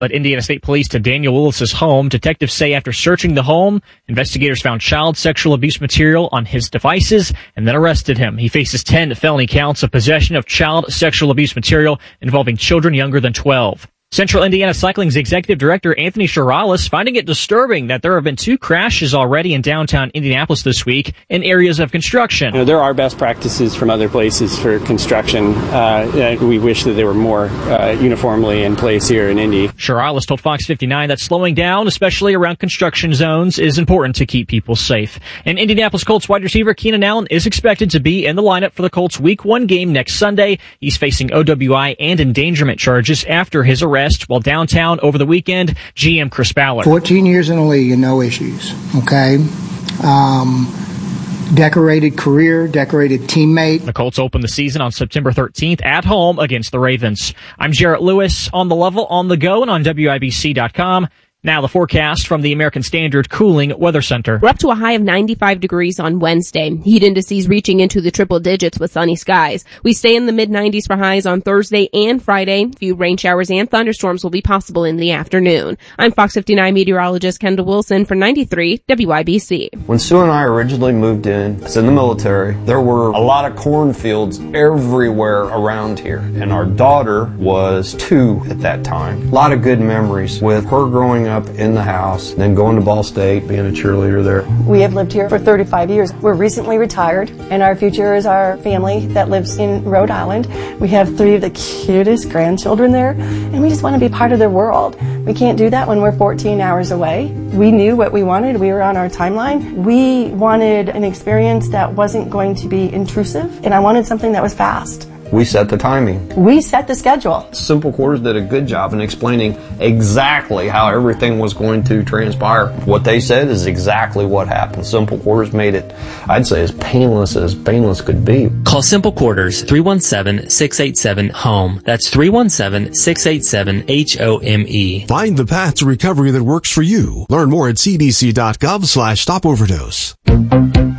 But Indiana State Police to Daniel Willis's home. Detectives say after searching the home, investigators found child sexual abuse material on his devices and then arrested him. He faces 10 felony counts of possession of child sexual abuse material involving children younger than 12. Central Indiana Cycling's executive director, Anthony Chiralis, finding it disturbing that there have been 2 crashes already in downtown Indianapolis this week in areas of construction. There are best practices from other places for construction. We wish that they were more uniformly in place here in Indy. Chiralis told Fox 59 that slowing down, especially around construction zones, is important to keep people safe. And Indianapolis Colts wide receiver Keenan Allen is expected to be in the lineup for the Colts Week 1 game next Sunday. He's facing OWI and endangerment charges after his arrest. While downtown over the weekend, GM Chris Ballard. 14 years in the league and no issues, okay? Decorated career, decorated teammate. The Colts open the season on September 13th at home against the Ravens. I'm Jarrett Lewis on the level, on the go, and on WIBC.com. Now the forecast from the American Standard Cooling Weather Center. We're up to a high of 95 degrees on Wednesday. Heat indices reaching into the triple digits with sunny skies. We stay in the mid-90s for highs on Thursday and Friday. Few rain showers and thunderstorms will be possible in the afternoon. I'm Fox 59 meteorologist Kendall Wilson for 93 WIBC. When Sue and I originally moved in, I was in the military, there were a lot of cornfields everywhere around here. And our daughter was 2 at that time. A lot of good memories with her growing up in the house, then going to Ball State, being a cheerleader there. We have lived here for 35 years. We're recently retired, and our future is our family that lives in Rhode Island. We have 3 of the cutest grandchildren there, and we just want to be part of their world. We can't do that when we're 14 hours away. We knew what we wanted. We were on our timeline. We wanted an experience that wasn't going to be intrusive, and I wanted something that was fast. We set the timing. We set the schedule. Simple Quarters did a good job in explaining exactly how everything was going to transpire. What they said is exactly what happened. Simple Quarters made it, I'd say, as painless could be. Call Simple Quarters 317-687-HOME. That's 317-687-HOME. Find the path to recovery that works for you. Learn more at cdc.gov/stopoverdose.